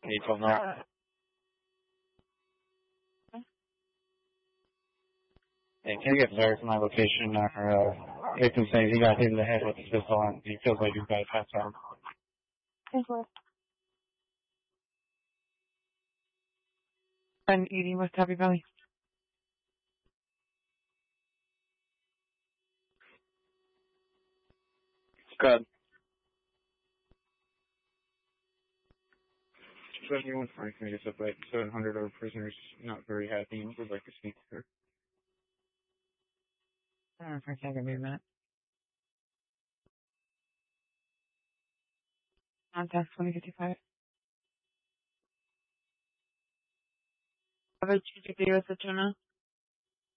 He told no. Hey, can I get Larry from my location? Nathan saying he got hit in the head with his pistol and he feels like he's got a fast arm. Okay. 1080 West Happy Valley. Good. 71 Frank made us up like 700 of prisoners not very happy and would like to speak to her. I don't know if I can give you a minute. Contact 2055. Have I checked the US Attorney?